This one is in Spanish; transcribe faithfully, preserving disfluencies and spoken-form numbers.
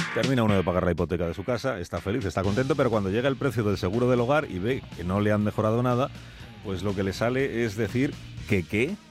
Termina uno de pagar la hipoteca de su casa, está feliz, está contento, pero cuando llega el precio del seguro del hogar y ve que no le han mejorado nada, pues lo que le sale es decir que ¿qué?